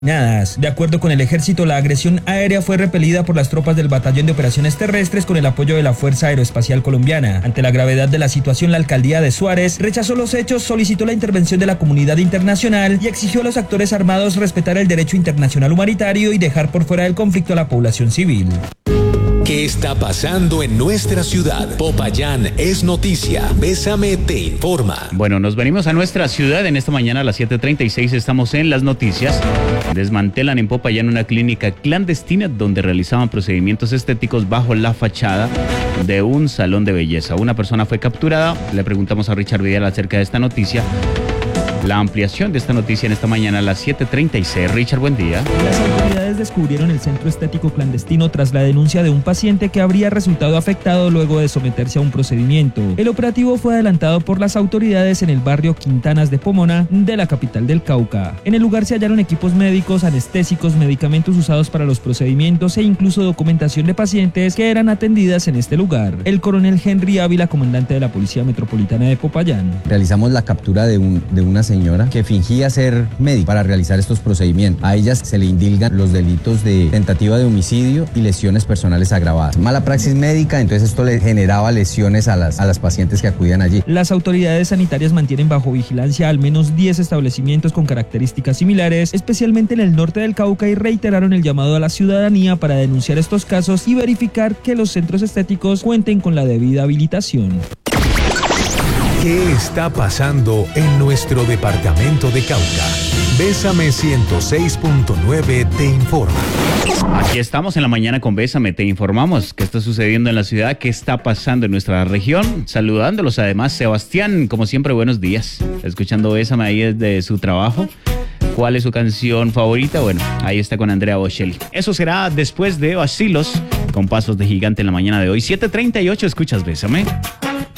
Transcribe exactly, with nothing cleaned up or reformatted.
De acuerdo con el ejército, la agresión aérea fue repelida por las tropas del Batallón de Operaciones Terrestres con el apoyo de la Fuerza Aeroespacial Colombiana. Ante la gravedad de la situación, la alcaldía de Suárez rechazó los hechos, solicitó la intervención de la comunidad internacional y exigió a los actores armados respetar el derecho internacional humanitario y dejar por fuera del conflicto a la población civil. ¿Qué está pasando en nuestra ciudad? Popayán es noticia. Bésame te informa. Bueno, nos venimos a nuestra ciudad. En esta mañana a las siete treinta y seis estamos en las noticias. Desmantelan en Popayán una clínica clandestina donde realizaban procedimientos estéticos bajo la fachada de un salón de belleza. Una persona fue capturada. Le preguntamos a Richard Vidal acerca de esta noticia. La ampliación de esta noticia en esta mañana a las siete treinta y seis. Richard, buen día. Las autoridades descubrieron el centro estético clandestino tras la denuncia de un paciente que habría resultado afectado luego de someterse a un procedimiento. El operativo fue adelantado por las autoridades en el barrio Quintanas de Pomona, de la capital del Cauca. En el lugar se hallaron equipos médicos, anestésicos, medicamentos usados para los procedimientos e incluso documentación de pacientes que eran atendidas en este lugar. El coronel Henry Ávila, comandante de la Policía Metropolitana de Popayán. Realizamos la captura de, un, de una señora que fingía ser médica para realizar estos procedimientos. A ellas se le indilgan los delitos de tentativa de homicidio y lesiones personales agravadas. Mala praxis médica, entonces esto le generaba lesiones a las, a las pacientes que acudían allí. Las autoridades sanitarias mantienen bajo vigilancia al menos diez establecimientos con características similares, especialmente en el norte del Cauca, y reiteraron el llamado a la ciudadanía para denunciar estos casos y verificar que los centros estéticos cuenten con la debida habilitación. ¿Qué está pasando en nuestro departamento de Cauca? Bésame ciento seis punto nueve te informa. Aquí estamos en la mañana con Bésame, te informamos qué está sucediendo en la ciudad, qué está pasando en nuestra región. Saludándolos además, Sebastián, como siempre, buenos días. Escuchando Bésame ahí desde su trabajo. ¿Cuál es su canción favorita? Bueno, ahí está con Andrea Bocelli. Eso será después de Vacilos, con Pasos de Gigante en la mañana de hoy. siete treinta y ocho, escuchas Bésame.